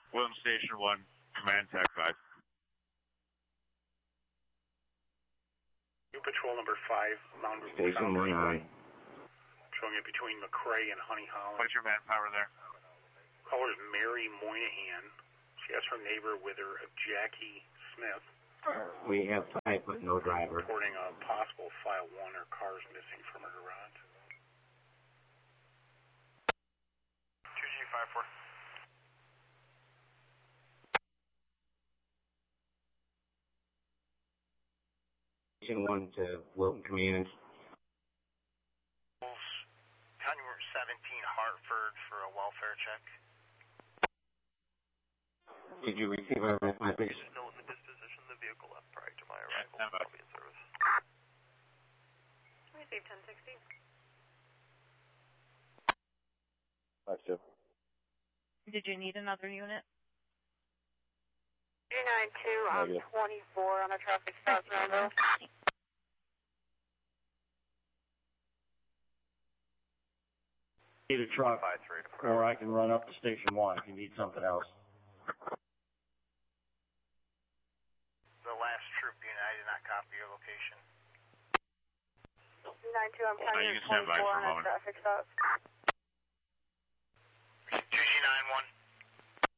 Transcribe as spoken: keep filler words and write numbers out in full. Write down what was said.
William Station one, command tag five. New patrol number five, Mountain Station one nine. Showing it between McRae and Honey Holland. What's your manpower there? Caller's Mary Moynihan. She has her neighbor with her, Jackie Smith. We have five, but no driver. Reporting a possible file one or cars missing from her garage. two G five four. Station one to Wilton Command. County Route seventeen, Hartford, for a welfare check. Did you receive our message? Still in the disposition of the vehicle left prior to my arrival. Yeah, I'll be in service. Receive ten sixty. five two. Did you need another unit? two nine two on twenty-four on a traffic stop, Randall. Need a truck, or I can run up to Station one if you need something else. The last troop unit, I did not copy your location. two nine two, I'm Well, now you counting can stand by twenty-four for a on a moment. traffic stop. two G nine one.